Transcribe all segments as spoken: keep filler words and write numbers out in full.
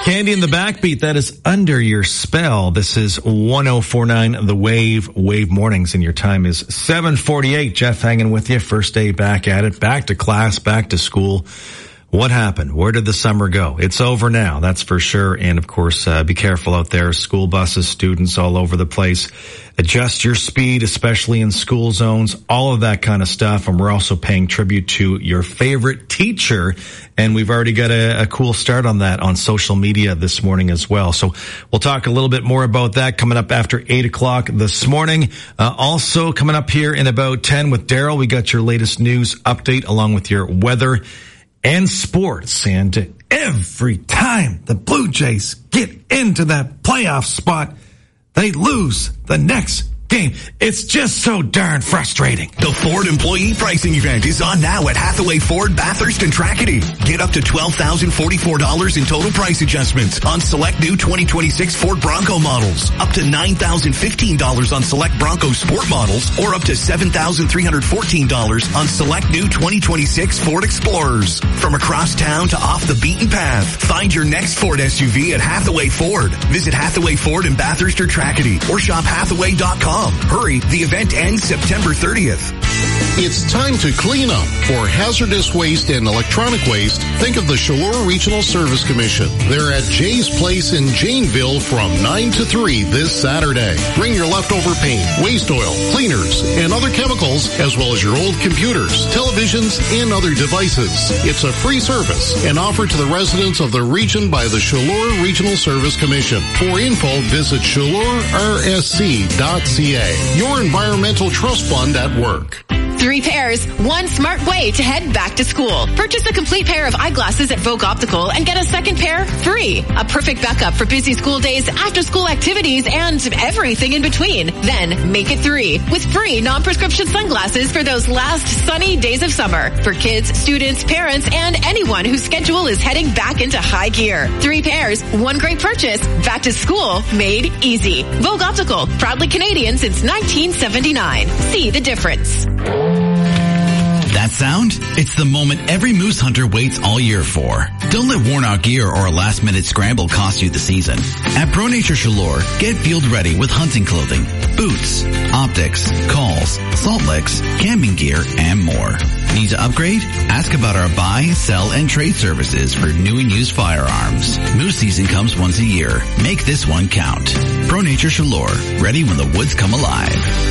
Candy in the Backbeat, that is Under Your Spell. This is one oh four point nine The Wave, Wave Mornings, and your time is seven forty-eight. Jeff hanging with you. First day back at it. Back to class, back to school. What happened? Where did the summer go? It's over now, that's for sure. And of course, uh, be careful out there. School buses, students all over the place. Adjust your speed, especially in school zones, all of that kind of stuff. And we're also paying tribute to your favorite teacher. And we've already got a, a cool start on that on social media this morning as well. So we'll talk a little bit more about that coming up after eight o'clock this morning. Uh, also coming up here in about ten with Daryl, we got your latest news update along with your weather and sports. And every time the Blue Jays get into that playoff spot, they lose the next game. It's just so darn frustrating. The Ford Employee Pricing Event is on now at Hathaway Ford, Bathurst, and Tracadie. Get up to twelve thousand forty-four dollars in total price adjustments on select new twenty twenty-six Ford Bronco models, up to nine thousand fifteen dollars on select Bronco Sport models, or up to seven thousand three hundred fourteen dollars on select new twenty twenty-six Ford Explorers. From across town to off the beaten path, find your next Ford S U V at Hathaway Ford. Visit Hathaway Ford in Bathurst or Tracadie, or shop hathaway dot com. Hurry, the event ends September thirtieth. It's time to clean up. For hazardous waste and electronic waste, think of the Chaleur Regional Service Commission. They're at Jay's Place in Janeville from nine to three this Saturday. Bring your leftover paint, waste oil, cleaners, and other chemicals, as well as your old computers, televisions, and other devices. It's a free service and offered to the residents of the region by the Chaleur Regional Service Commission. For info, visit chaleur r s c dot c a. Your environmental trust fund at work. Three pairs, one smart way to head back to school. Purchase a complete pair of eyeglasses at Vogue Optical and get a second pair free. A perfect backup for busy school days, after-school activities, and everything in between. Then make it three with free non-prescription sunglasses for those last sunny days of summer for kids, students, parents, and anyone whose schedule is heading back into high gear. Three pairs, one great purchase. Back to school made easy. Vogue Optical, proudly Canadian since nineteen seventy-nine. See the difference. That sound? It's the moment every moose hunter waits all year for. Don't let worn-out gear or a last-minute scramble cost you the season. At Pro Nature Chaleur, get field ready with hunting clothing, boots, optics, calls, salt licks, camping gear, and more. Need to upgrade? Ask about our buy, sell, and trade services for new and used firearms. Moose season comes once a year. Make this one count. Pro Nature Chaleur, ready when the woods come alive.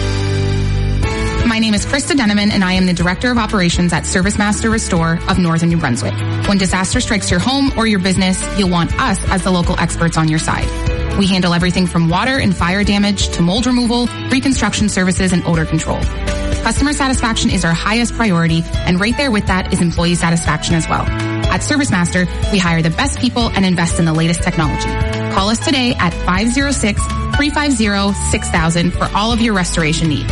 My name is Krista Deneman, and I am the Director of Operations at ServiceMaster Restore of Northern New Brunswick. When disaster strikes your home or your business, you'll want us as the local experts on your side. We handle everything from water and fire damage to mold removal, reconstruction services, and odor control. Customer satisfaction is our highest priority, and right there with that is employee satisfaction as well. At ServiceMaster, we hire the best people and invest in the latest technology. Call us today at five oh six, three five oh, six thousand for all of your restoration needs.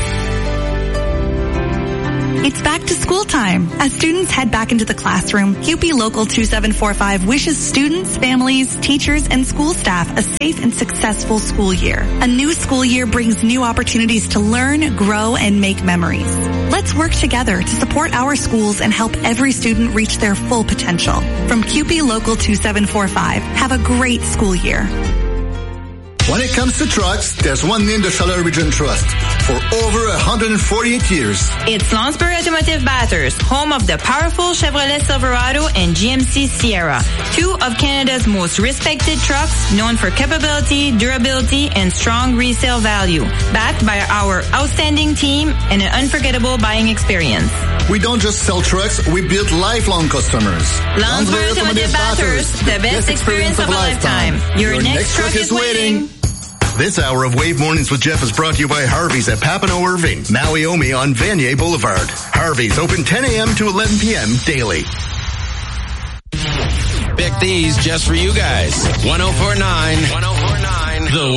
It's back to school time. As students head back into the classroom, Q P Local two seven four five wishes students, families, teachers, and school staff a safe and successful school year. A new school year brings new opportunities to learn, grow, and make memories. Let's work together to support our schools and help every student reach their full potential. From Q P Local two seven four five, have a great school year. When it comes to trucks, there's one name the Chaleur Region Trust. For over one hundred forty-eight years. It's Lonsbury Automotive Bathurst, home of the powerful Chevrolet Silverado and G M C Sierra, two of Canada's most respected trucks, known for capability, durability, and strong resale value, backed by our outstanding team and an unforgettable buying experience. We don't just sell trucks, we build lifelong customers. Lonsbury Automotive Bathurst, the best experience of a lifetime. Your, Your next, next truck is waiting. This hour of Wave Mornings with Jeff is brought to you by Harvey's at Papineau Irving, Maui-Omi on Vanier Boulevard. Harvey's open ten a.m. to eleven p.m. daily. Pick these just for you guys. one oh four point nine